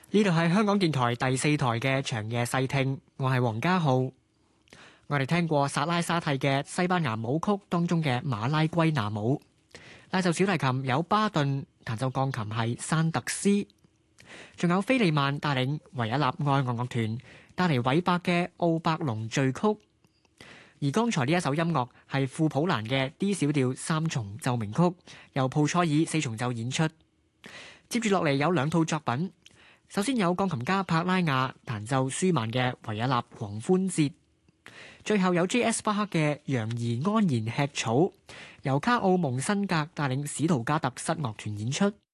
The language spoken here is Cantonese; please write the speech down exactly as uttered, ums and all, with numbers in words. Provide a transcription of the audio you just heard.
呢度係香港電台第四台嘅長夜細聽，我係黃家浩。我哋聽過薩拉沙蒂嘅西班牙舞曲當中嘅馬拉圭拿舞，拉奏小提琴有巴頓，彈奏鋼琴係山特斯，仲有菲利曼帶領維也納愛樂樂團帶嚟韋伯嘅奧伯龍序曲。而剛才呢一首音樂係庫普蘭嘅 D 小調三重奏鳴曲，由普塞爾四重奏演出。接住落嚟有兩套作品，首先有鋼琴家帕拉亞彈奏舒曼嘅維也納狂歡節，最後有 J S 巴克嘅羊兒安然吃草，由卡奧蒙辛格帶領史圖加特室樂團演出。